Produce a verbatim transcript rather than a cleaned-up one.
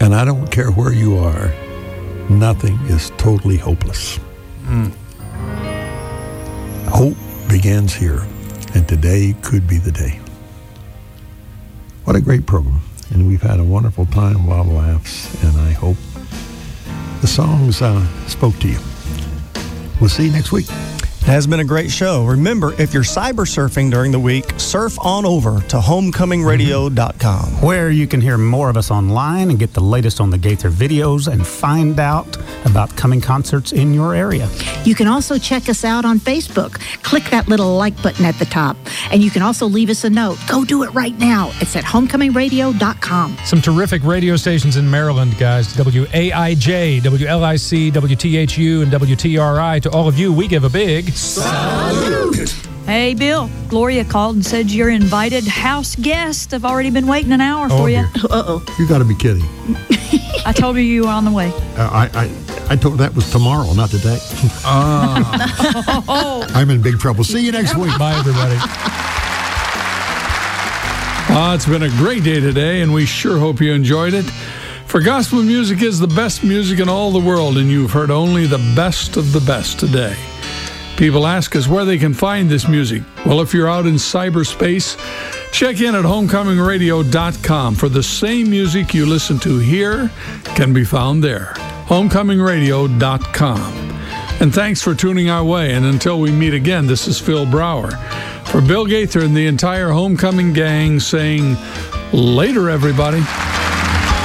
And I don't care where you are, nothing is totally hopeless. Mm. Hope begins here, and today could be the day. What a great program. And we've had a wonderful time, a lot of laughs, and I hope the songs uh, spoke to you. We'll see you next week. It has been a great show. Remember, if you're cyber surfing during the week, surf on over to homecoming radio dot com. Where you can hear more of us online and get the latest on the Gaither videos and find out about coming concerts in your area. You can also check us out on Facebook. Click that little like button at the top. And you can also leave us a note. Go do it right now. It's at homecoming radio dot com. Some terrific radio stations in Maryland, guys. W A I J, W L I C, W T H U, and W T R I. To all of you, we give a big salute. Hey, Bill. Gloria called and said your invited house guests have already been waiting an hour Oh, for you. dear. Uh-oh. You got to be kidding. I told her you were on the way. Uh, I, I I told her that was tomorrow, not today. Oh. I'm in big trouble. See you next week. Bye, everybody. Uh, it's been a great day today, and we sure hope you enjoyed it. For gospel music is the best music in all the world, and you've heard only the best of the best today. People ask us where they can find this music. Well, if you're out in cyberspace, check in at homecoming radio dot com for the same music you listen to here can be found there. homecoming radio dot com. And thanks for tuning our way. And until we meet again, this is Phil Brower. For Bill Gaither and the entire Homecoming gang saying, later, everybody.